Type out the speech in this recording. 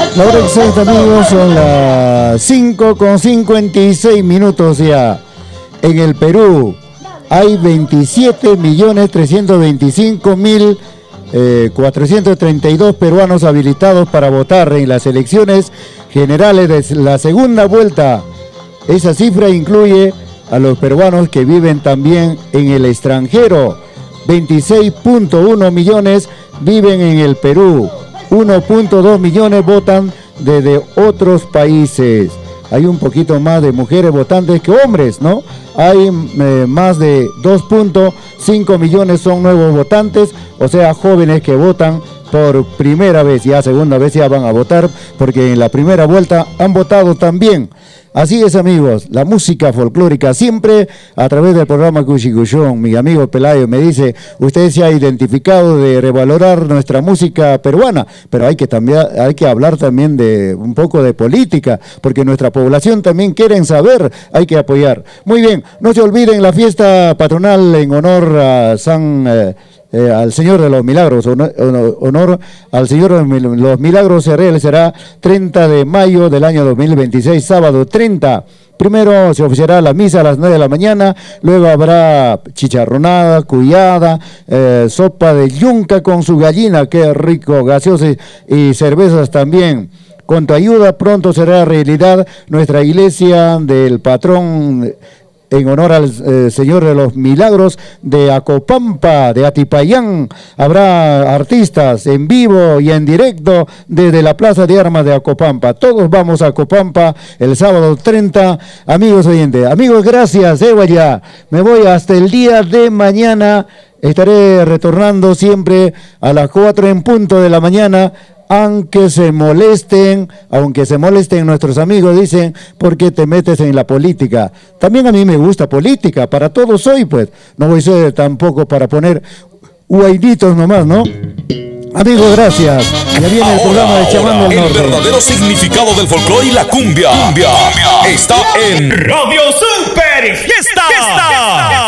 La hora exacta, amigos, son las 5:56 ya. En el Perú hay 27.325.432 peruanos habilitados para votar en las elecciones generales de la segunda vuelta. Esa cifra incluye a los peruanos que viven también en el extranjero. 26.1 millones viven en el Perú. 1.2 millones votan desde otros países. Hay un poquito más de mujeres votantes que hombres, ¿no? Hay más de 2.5 millones son nuevos votantes, o sea, jóvenes que votan por primera vez, ya segunda vez ya van a votar, porque en la primera vuelta han votado también. Así es, amigos, la música folclórica siempre a través del programa Cuchicuchón. Mi amigo Pelayo me dice, usted se ha identificado de revalorar nuestra música peruana, pero hay que hablar también de un poco de política, porque nuestra población también quieren saber, hay que apoyar. Muy bien, no se olviden la fiesta patronal en honor a al Señor de los Milagros, honor al Señor de los Milagros se realizará 30 de mayo del año 2026, sábado 30. Primero se oficiará la misa a las 9 de la mañana, luego habrá chicharronada, cuyada, sopa de yunca con su gallina, qué rico, gaseosas y cervezas también. Con tu ayuda pronto será realidad nuestra iglesia del patrón en honor al Señor de los Milagros de Acopampa, de Atipayán. Habrá artistas en vivo y en directo desde la Plaza de Armas de Acopampa. Todos vamos a Acopampa el sábado 30. Amigos oyentes, amigos, gracias, Guaya. Me voy hasta el día de mañana. Estaré retornando siempre a las 4 en punto de la mañana. Aunque se molesten nuestros amigos, dicen, ¿por qué te metes en la política? También a mí me gusta política, para todos soy, pues. No voy a ser tampoco para poner guaiditos nomás, ¿no? Amigos, gracias. Ya viene el programa de Chamán del Norte. El verdadero significado del folclore y la cumbia está en Radio Super Fiesta.